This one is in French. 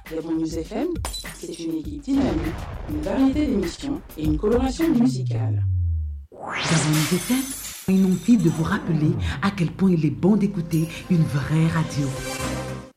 Gabon News FM, c'est une équipe dynamique, une variété d'émissions et une coloration musicale. Gabon News FM, une envie de vous rappeler à quel point il est bon d'écouter une vraie radio.